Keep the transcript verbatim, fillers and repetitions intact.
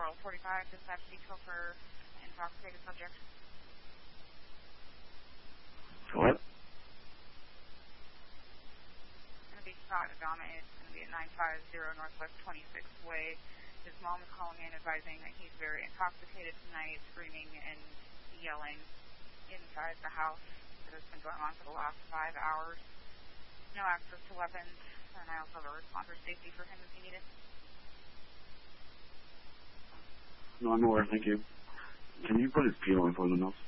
Laurel forty-five, dispatch detail for intoxicated subject. What? It's going to be Scott Adama. It's going to be at nine five zero Northwest twenty-sixth Way. His mom is calling in advising that he's very intoxicated tonight, screaming and yelling inside the house. That has been going on for the last five hours. No access to weapons, and I also have a responder safety for him if you need it. No, I'm aware, thank you. Can you put his P O in for the notes?